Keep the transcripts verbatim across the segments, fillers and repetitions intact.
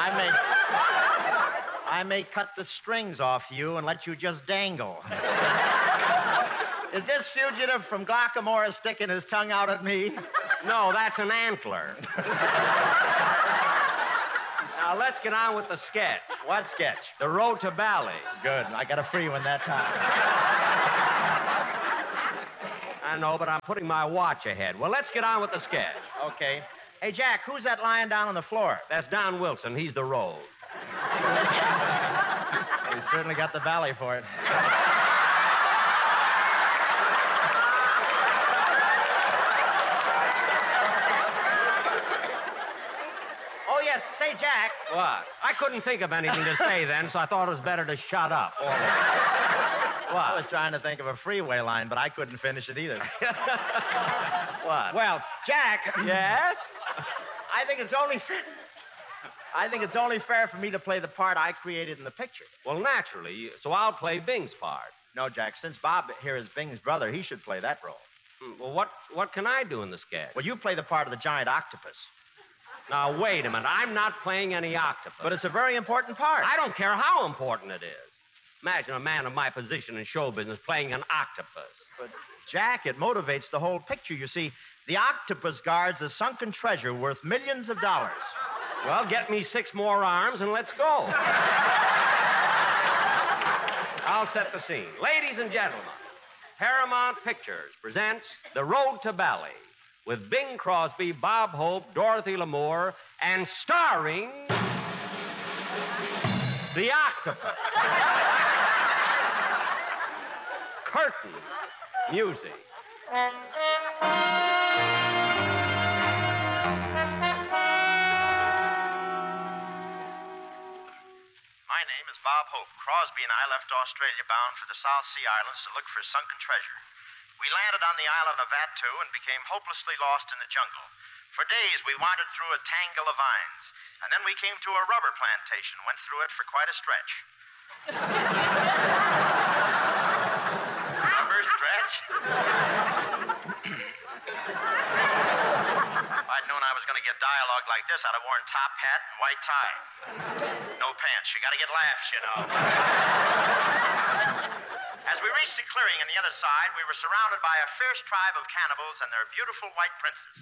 I may... I may cut the strings off you and let you just dangle. Is this fugitive from Glockamora sticking his tongue out at me? No, that's an antler. Now, let's get on with the sketch. What sketch? The Road to Bali. Good. I got a free one that time. I know, but I'm putting my watch ahead. Well, let's get on with the sketch. Okay. Hey, Jack, who's that lying down on the floor? That's Don Wilson. He's the road. Well, he certainly got the valley for it. Oh, yes. Say, Jack. What? I couldn't think of anything to say then, so I thought it was better to shut up. What? I was trying to think of a freeway line, but I couldn't finish it either. What? Well, Jack. Yes? I think it's only fair... I think it's only fair for me to play the part I created in the picture. Well, naturally, so I'll play Bing's part. No, Jack, since Bob here is Bing's brother, he should play that role. Hmm, Well, what, what can I do in the sketch? Well, you play the part of the giant octopus. Now, wait a minute. I'm not playing any octopus. But it's a very important part. I don't care how important it is. Imagine a man of my position in show business playing an octopus. But, Jack, it motivates the whole picture. You see, the octopus guards a sunken treasure worth millions of dollars. Well, get me six more arms and let's go. I'll set the scene. Ladies and gentlemen, Paramount Pictures presents The Road to Bali with Bing Crosby, Bob Hope, Dorothy Lamour, and starring the octopus. Curtain music. My name is Bob Hope. Crosby and I left Australia bound for the South Sea Islands to look for sunken treasure. We landed on the island of Vatou and became hopelessly lost in the jungle. For days, we wandered through a tangle of vines, and then we came to a rubber plantation, went through it for quite a stretch. Rubber stretch? If I'd known I was going to get dialogue like this, I'd have worn top hat and white tie. No pants. You got to get laughs, you know. As we reached a clearing on the other side, we were surrounded by a fierce tribe of cannibals and their beautiful white princess.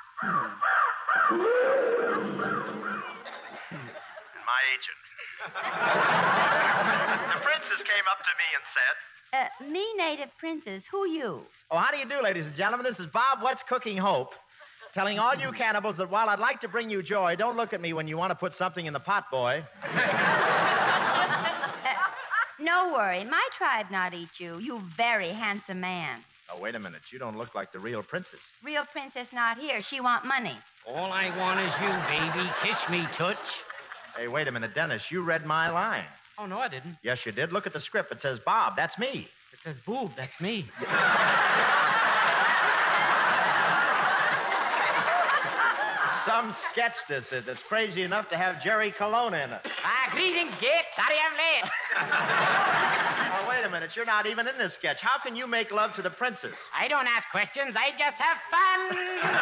And my agent. The princess came up to me and said... Uh, me, native princess. Who you? Oh, how do you do, ladies and gentlemen? This is Bob What's Cooking Hope, telling all you cannibals that while I'd like to bring you joy, don't look at me when you want to put something in the pot, boy. No worry. My tribe not eat you. You very handsome man. Oh, wait a minute. You don't look like the real princess. Real princess not here. She want money. All I want is you, baby. Kiss me, Toots. Hey, wait a minute, Dennis. You read my line. Oh, no, I didn't. Yes, you did. Look at the script. It says Bob. That's me. It says boob. That's me. Some sketch this is. It's crazy enough to have Jerry Colonna in it. Ah, greetings, Git. Sorry I'm late. Oh, wait a minute. You're not even in this sketch. How can you make love to the princess? I don't ask questions. I just have fun.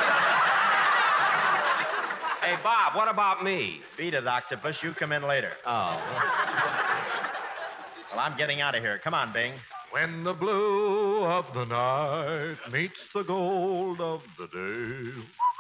Hey, Bob, what about me? Beat it, Octopus. You come in later. Oh. Well, I'm getting out of here. Come on, Bing. When the blue of the night meets the gold of the day.